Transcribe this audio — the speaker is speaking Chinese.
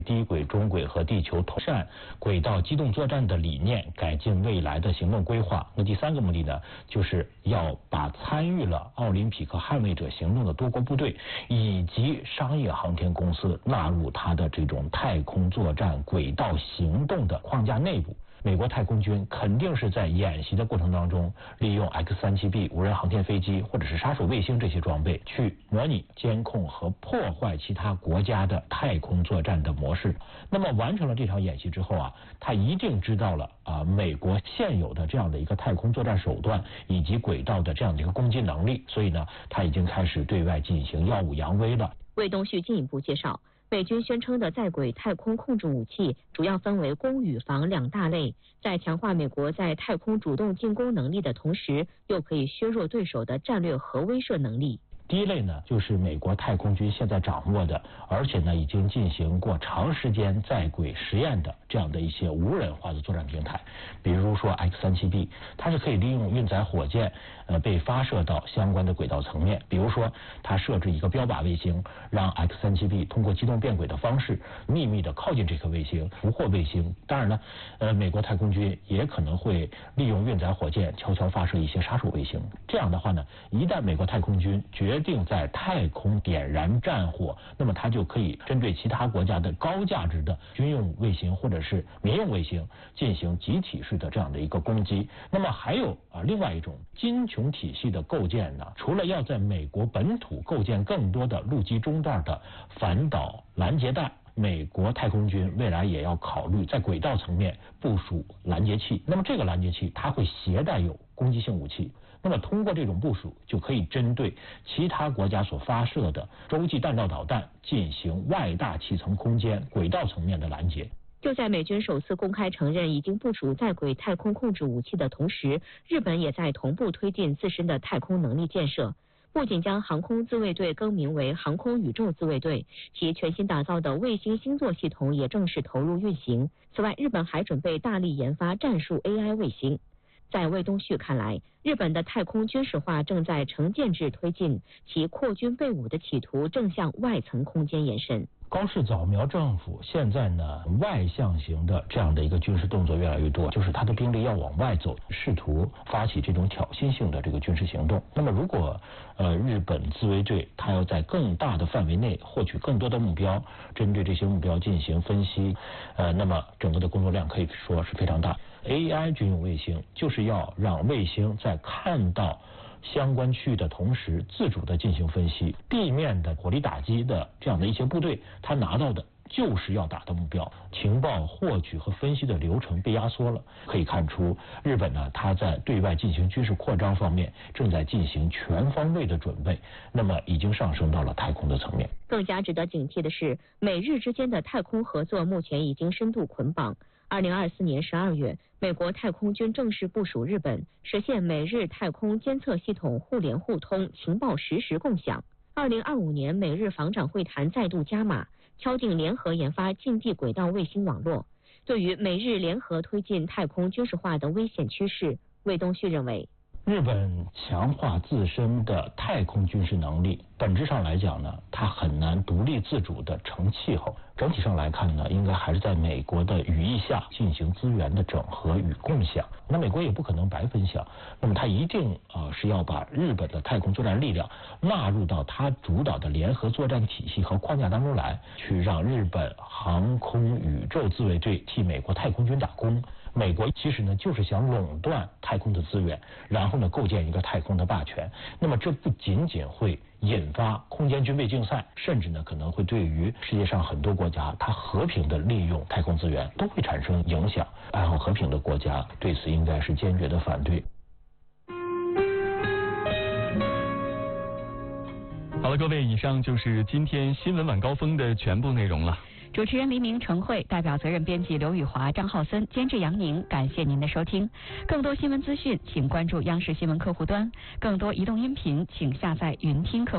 低轨、中轨和地球同站轨道机动作战的理念，改进未来的行动规划。那第三个目的呢，就是要把参与了奥林匹克捍卫者行动的多国部队以及商业航天公司纳入它的这种太空作战轨道行动的框架内部。美国太空军肯定是在演习的过程当中，利用 X-37B 无人航天飞机或者是杀手卫星这些装备，去模拟、监控和破坏其他国家的太空作战的模式。那么完成了这场演习之后啊，他一定知道了美国现有的这样的一个太空作战手段以及轨道的这样的一个攻击能力，所以呢，他已经开始对外进行耀武扬威了。 魏东旭进一步介绍，美军宣称的在轨太空控制武器主要分为攻与防两大类，在强化美国在太空主动进攻能力的同时，又可以削弱对手的战略核威慑能力。 第一类呢，就是美国太空军现在掌握的，而且呢已经进行过长时间在轨实验的这样的一些无人化的作战平台，比如说 X-37B， 它是可以利用运载火箭被发射到相关的轨道层面，比如说它设置一个标靶卫星，让 X-37B 通过机动变轨的方式秘密的靠近这颗卫星，俘获卫星。当然呢，美国太空军也可能会利用运载火箭悄悄发射一些杀手卫星。这样的话呢，一旦美国太空军决定在太空点燃战火，那么它就可以针对其他国家的高价值的军用卫星或者是民用卫星进行集体式的这样的一个攻击。那么还有另外一种金琼体系的构建呢，除了要在美国本土构建更多的陆基中段的反导拦截带，美国太空军未来也要考虑在轨道层面部署拦截器。那么这个拦截器它会携带有攻击性武器，那么通过这种部署，就可以针对其他国家所发射的洲际弹道导弹进行外大气层空间、轨道层面的拦截。 就在美军首次公开承认已经部署在轨太空控制武器的同时，日本也在同步推进自身的太空能力建设。不仅将航空自卫队更名为航空宇宙自卫队，其全新打造的卫星星座系统也正式投入运行。此外，日本还准备大力研发战术 AI 卫星。在魏东旭看来，日本的太空军事化正在成建制推进，其扩军备武的企图正向外层空间延伸。 高市早苗政府现在呢，外向型的这样的一个军事动作越来越多，就是他的兵力要往外走，试图发起这种挑衅性的这个军事行动。那么如果日本自卫队他要在更大的范围内获取更多的目标，针对这些目标进行分析，那么整个的工作量可以说是非常大。AI 军用卫星就是要让卫星在看到相关区域的同时，自主的进行分析。地面的火力打击的这样的一些部队，他拿到的就是要打的目标，情报获取和分析的流程被压缩了。可以看出，日本呢，它在对外进行军事扩张方面正在进行全方位的准备，那么已经上升到了太空的层面。 更加值得警惕的是，美日之间的太空合作目前已经深度捆绑。2024年12月，美国太空军正式部署日本，实现美日太空监测系统互联互通，情报实时共享。2025年，美日防长会谈再度加码，敲定联合研发近地轨道卫星网络。对于美日联合推进太空军事化的危险趋势，魏东旭认为， 日本强化自身的太空军事能力，本质上来讲呢，它很难独立自主的成气候。整体上来看呢，应该还是在美国的羽翼下进行资源的整合与共享。那美国也不可能白分享，那么它一定是要把日本的太空作战力量纳入到它主导的联合作战体系和框架当中来，去让日本航空宇宙自卫队替美国太空军打工。美国其实呢就是想垄断太空的资源，然后呢构建一个太空的霸权。那么这不仅仅会引发空间军备竞赛，甚至呢可能会对于世界上很多国家它和平的利用太空资源都会产生影响。爱好和平的国家对此应该是坚决的反对。 好了，各位，以上就是今天新闻晚高峰的全部内容了。 主持人黎明、程慧，代表责任编辑刘宇华、张浩森，监制杨宁，感谢您的收听。更多新闻资讯，请关注央视新闻客户端；更多移动音频，请下载云听客户端。